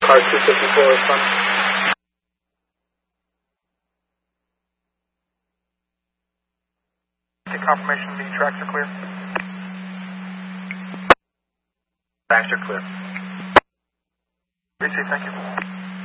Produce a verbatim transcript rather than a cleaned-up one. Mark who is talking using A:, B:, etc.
A: Car two fifty-four is fun.
B: Confirmation the tracks are clear.
A: Tracks are clear.
B: Receive, thank you.